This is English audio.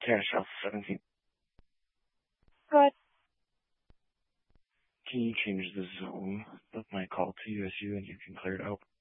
Cash out 17. Good. Can you change the zone of my call to USU and you can clear it out?